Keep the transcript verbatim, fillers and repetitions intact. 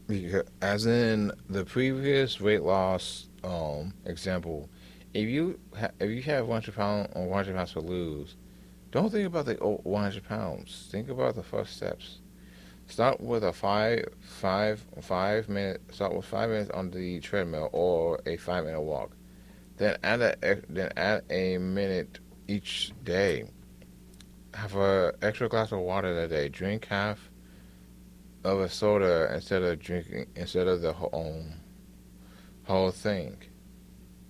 Because, as in the previous weight loss um example, if you ha- if you have one hundred pounds or one hundred pounds to lose, don't think about the o- one hundred pounds. Think about the first steps. Start with a five five five minute. Start with five minutes on the treadmill or a five minute walk. Then add a ex- then add a minute each day. Have a extra glass of water that day. Drink half of a soda instead of drinking instead of the whole, um, whole thing.